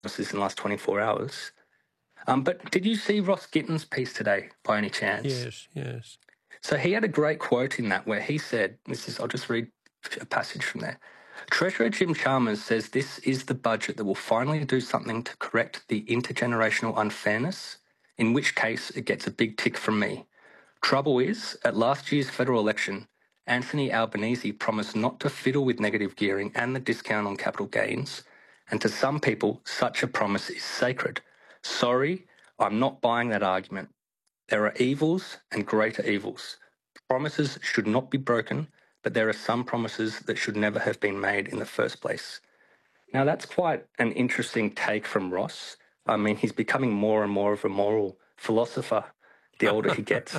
promises in the last 24 hours. But did you see Ross Gittins' piece today, by any chance? Yes. So he had a great quote in that where he said, I'll just read a passage from there. Treasurer Jim Chalmers says this is the budget that will finally do something to correct the intergenerational unfairness, in which case it gets a big tick from me. Trouble is, at last year's federal election, Anthony Albanese promised not to fiddle with negative gearing and the discount on capital gains, and to some people, such a promise is sacred. Sorry, I'm not buying that argument. There are evils and greater evils. Promises should not be broken, but there are some promises that should never have been made in the first place. Now, that's quite an interesting take from Ross. I mean, he's becoming more and more of a moral philosopher the older he gets.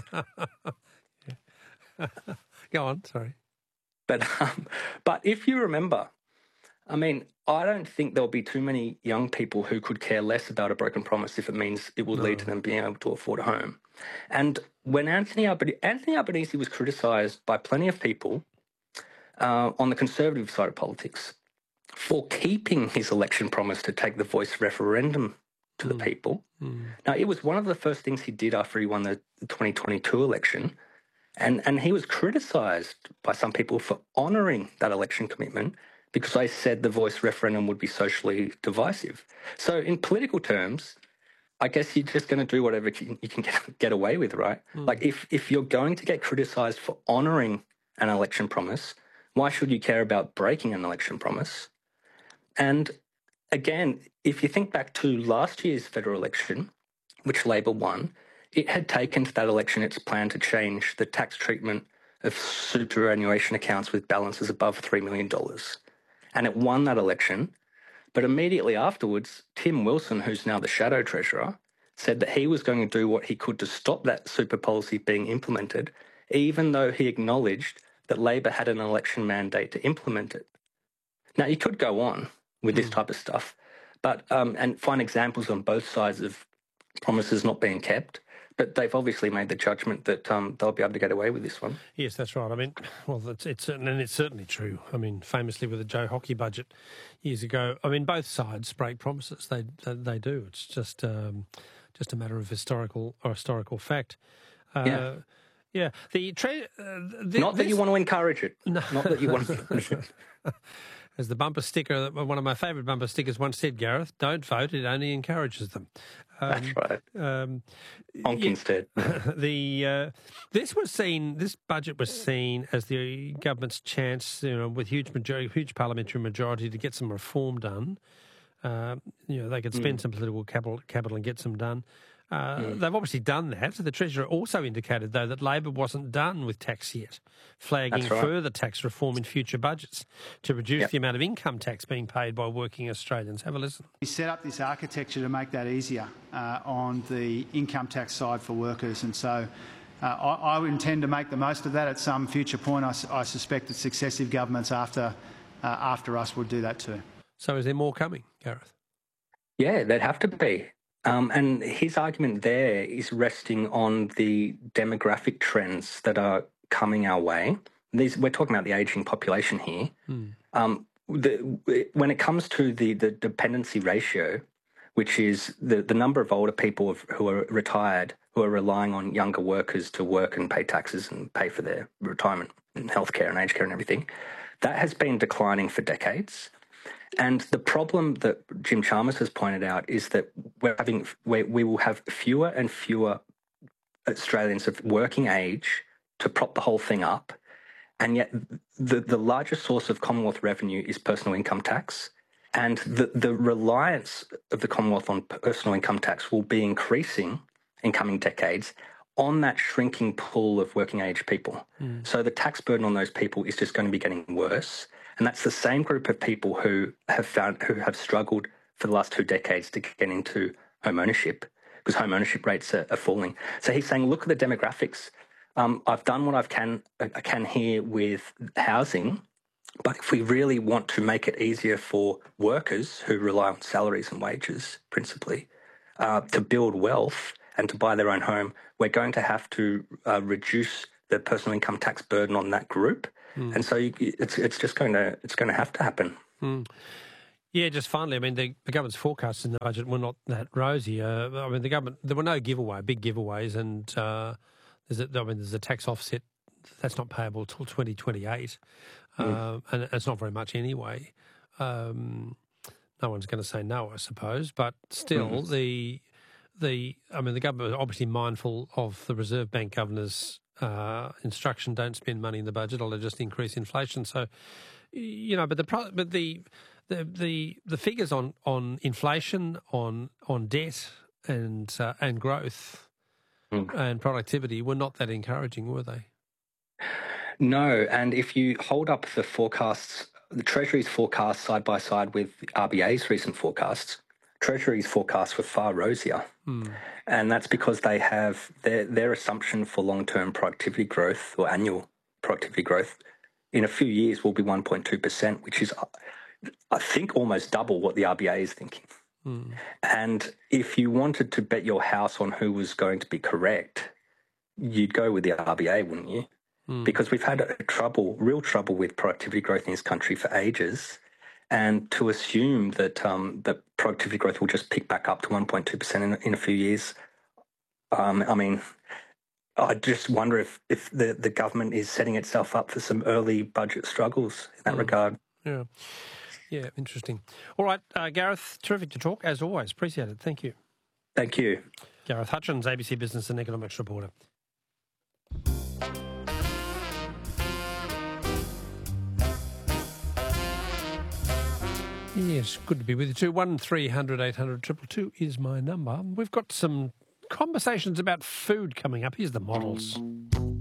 Go on, sorry. But if you remember, I mean, I don't think there'll be too many young people who could care less about a broken promise if it means it will lead to them being able to afford a home. And when Anthony Albanese was criticised by plenty of people on the conservative side of politics for keeping his election promise to take the voice referendum to the people. Now, it was one of the first things he did after he won the 2022 election. And he was criticised by some people for honouring that election commitment because they said the voice referendum would be socially divisive. So in political terms, I guess you're just going to do whatever you can get away with, right? Like if you're going to get criticised for honouring an election promise, why should you care about breaking an election promise? And again, if you think back to last year's federal election, which Labor won, it had taken to that election its plan to change the tax treatment of superannuation accounts with balances above $3 million. And it won that election. But immediately afterwards, Tim Wilson, who's now the shadow treasurer, said that he was going to do what he could to stop that super policy being implemented, even though he acknowledged that Labor had an election mandate to implement it. Now, you could go on with this type of stuff, but and find examples on both sides of promises not being kept. But they've obviously made the judgment that they'll be able to get away with this one. Yes, that's right. I mean, well, it's certainly true. I mean, famously with the Joe Hockey budget years ago, I mean, both sides break promises. They do. It's just a matter of historical fact. Yeah. Yeah. Not that you want to encourage it. No. Not that you want to encourage it. As the bumper sticker, one of my favourite bumper stickers once said, Gareth, don't vote, it only encourages them. That's right. Honk instead. This budget was seen as the government's chance, with huge parliamentary majority to get some reform done. They could spend some political capital and get some done. They've obviously done that. The Treasurer also indicated, though, that Labor wasn't done with tax yet, flagging further tax reform in future budgets to reduce the amount of income tax being paid by working Australians. Have a listen. We set up this architecture to make that easier on the income tax side for workers, and so I intend to make the most of that at some future point. I suspect that successive governments after us will do that too. So is there more coming, Gareth? Yeah, there'd have to be. And his argument there is resting on the demographic trends that are coming our way. We're talking about the ageing population here. When it comes to the dependency ratio, which is the number of older people who are retired, who are relying on younger workers to work and pay taxes and pay for their retirement and healthcare and aged care and everything, that has been declining for decades. And the problem that Jim Chalmers has pointed out is that we will have fewer and fewer Australians of working age to prop the whole thing up. And yet the largest source of Commonwealth revenue is personal income tax. And the reliance of the Commonwealth on personal income tax will be increasing in coming decades on that shrinking pool of working age people. So the tax burden on those people is just going to be getting worse. And that's the same group of people who have struggled for the last 2 decades to get into home ownership, because home ownership rates are falling. So he's saying, look at the demographics. I've done what I can here with housing, but if we really want to make it easier for workers who rely on salaries and wages principally to build wealth and to buy their own home, we're going to have to reduce the personal income tax burden on that group. And so it's going to have to happen. Yeah, just finally, I mean, the government's forecasts in the budget were not that rosy. I mean, there were no big giveaways, and there's a tax offset that's not payable till 2028, and it's not very much anyway. No one's going to say no, I suppose, but still, the government was obviously mindful of the Reserve Bank governor's instruction: don't spend money in the budget, or they'll just increase inflation. So, but the figures on inflation, on debt, and growth and productivity were not that encouraging, were they? No, and if you hold up the forecasts, the Treasury's forecasts side by side with the RBA's recent forecasts, Treasury's forecasts were far rosier. And that's because they have their assumption for long-term productivity growth or annual productivity growth in a few years will be 1.2%, which is, I think, almost double what the RBA is thinking. And if you wanted to bet your house on who was going to be correct, you'd go with the RBA, wouldn't you? Because we've had real trouble with productivity growth in this country for ages. And to assume that that productivity growth will just pick back up to 1.2% in a few years, I just wonder if the government is setting itself up for some early budget struggles in that regard. Yeah, interesting. All right, Gareth, terrific to talk, as always. Appreciate it. Thank you. Thank you. Gareth Hutchins, ABC Business and Economics reporter. Yes, good to be with you too. 1300 800 222 is my number. We've got some conversations about food coming up. Here's the models.